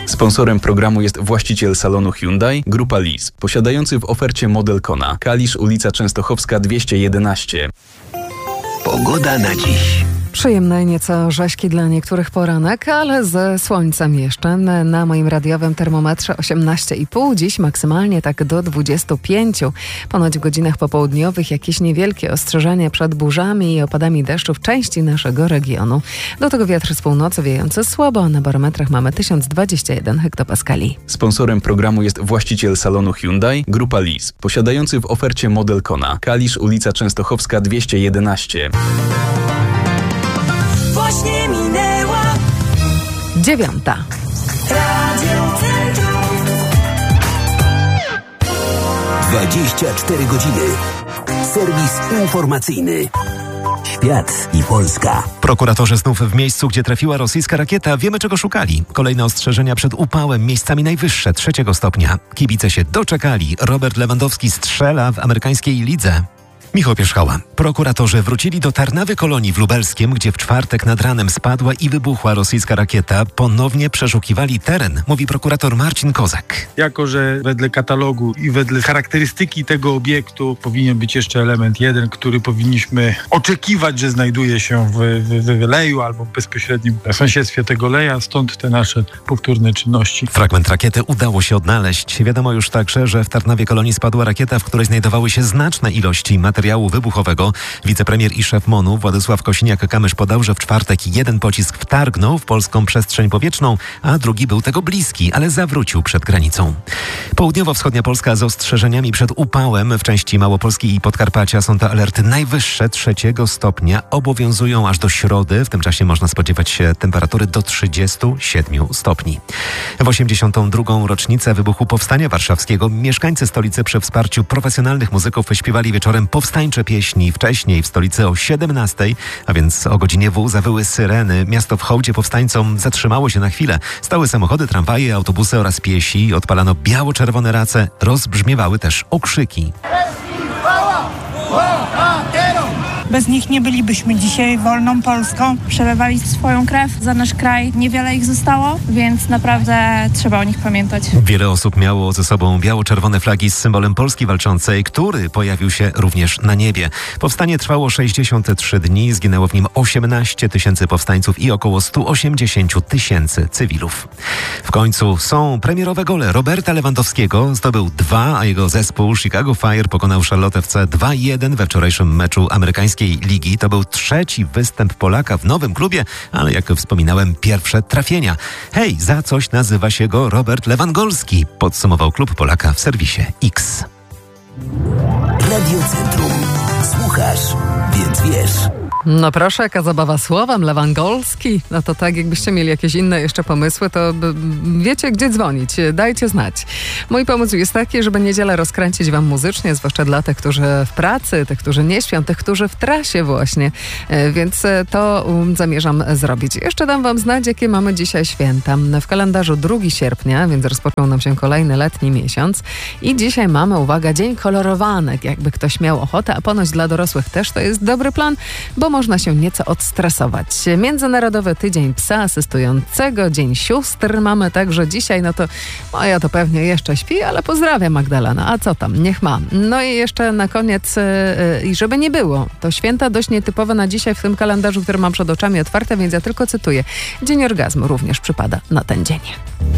Sponsorem programu jest właściciel salonu Hyundai, Grupa Lease, posiadający w ofercie model Kona. Kalisz, ulica Częstochowska 211. Pogoda na dziś. Przyjemny, nieco rześki dla niektórych poranek, ale ze słońcem jeszcze. Na moim radiowym termometrze 18,5, dziś maksymalnie tak do 25. Ponoć w godzinach popołudniowych jakieś niewielkie ostrzeżenia przed burzami i opadami deszczu w części naszego regionu. Do tego wiatr z północy wiejący słabo, a na barometrach mamy 1021 hektopaskali. Sponsorem programu jest właściciel salonu Hyundai, Grupa Lease, posiadający w ofercie model Kona. Kalisz, ulica Częstochowska 211. Właśnie minęła 9. Radio Centrum. 24 godziny. Serwis informacyjny. Świat i Polska. Prokuratorzy znów w miejscu, gdzie trafiła rosyjska rakieta. Wiemy, czego szukali. Kolejne ostrzeżenia przed upałem, miejscami najwyższe, 3 stopnia. Kibice się doczekali. Robert Lewandowski strzela w amerykańskiej lidze. Michał Pierzchała. Prokuratorzy wrócili do Tarnawy Kolonii w Lubelskiem, gdzie w czwartek nad ranem spadła i wybuchła rosyjska rakieta. Ponownie przeszukiwali teren, mówi prokurator Marcin Kozak. Jako że wedle katalogu i wedle charakterystyki tego obiektu powinien być jeszcze element jeden, który powinniśmy oczekiwać, że znajduje się w leju albo w bezpośrednim sąsiedztwie tego leja, stąd te nasze powtórne czynności. Fragment rakiety udało się odnaleźć. Wiadomo już także, że w Tarnawie Kolonii spadła rakieta, w której znajdowały się znaczne ilości materiału wybuchowego. Wicepremier i szef MON-u Władysław Kosiniak-Kamysz podał, że w czwartek jeden pocisk wtargnął w polską przestrzeń powietrzną, a drugi był tego bliski, ale zawrócił przed granicą. Południowo-wschodnia Polska z ostrzeżeniami przed upałem. W części Małopolski i Podkarpacia są to alerty najwyższe 3 stopnia. Obowiązują aż do środy. W tym czasie można spodziewać się temperatury do 37 stopni. W 82. rocznicę wybuchu Powstania Warszawskiego mieszkańcy stolicy przy wsparciu profesjonalnych muzyków śpiewali wieczorem powstańcze pieśni. Wcześniej w stolicy o 17, a więc o godzinie W, zawyły syreny. Miasto w hołdzie powstańcom zatrzymało się na chwilę. Stały samochody, tramwaje, autobusy oraz piesi. Odpalano biało-czerwone race. Rozbrzmiewały też okrzyki. Bez nich nie bylibyśmy dzisiaj wolną Polską. Przelewali swoją krew za nasz kraj. Niewiele ich zostało, więc naprawdę trzeba o nich pamiętać. Wiele osób miało ze sobą biało-czerwone flagi z symbolem Polski walczącej, który pojawił się również na niebie. Powstanie trwało 63 dni, zginęło w nim 18 tysięcy powstańców i około 180 tysięcy cywilów. W końcu są premierowe gole Roberta Lewandowskiego. Zdobył 2, a jego zespół Chicago Fire pokonał Charlotte FC 2-1 we wczorajszym meczu amerykańskiej ligi. To był 3. występ Polaka w nowym klubie, ale jak wspominałem, pierwsze trafienia. Hej, za coś nazywa się go Robert Lewandowski, podsumował klub Polaka w serwisie X. Radio Centrum. Słuchasz, więc wiesz. No proszę, jaka zabawa słowem, Lewandowski. No to tak, jakbyście mieli jakieś inne jeszcze pomysły, to wiecie, gdzie dzwonić. Dajcie znać. Mój pomysł jest taki, żeby niedzielę rozkręcić wam muzycznie, zwłaszcza dla tych, którzy w pracy, tych, którzy nie śpią, tych, którzy w trasie właśnie. Więc to zamierzam zrobić. Jeszcze dam wam znać, jakie mamy dzisiaj święta. W kalendarzu 2 sierpnia, więc rozpoczął nam się kolejny letni miesiąc. I dzisiaj mamy, uwaga, Dzień Kolorowanek. Jakby ktoś miał ochotę, a ponoć dla dorosłych też to jest dobry plan, bo można się nieco odstresować. Międzynarodowy Tydzień Psa Asystującego, Dzień Sióstr mamy także dzisiaj, no to moja to pewnie jeszcze śpi, ale pozdrawiam Magdalena, a co tam, niech ma. No i jeszcze na koniec, i żeby nie było, to święta dość nietypowe na dzisiaj w tym kalendarzu, który mam przed oczami otwarte, więc ja tylko cytuję. Dzień Orgazmu również przypada na ten dzień.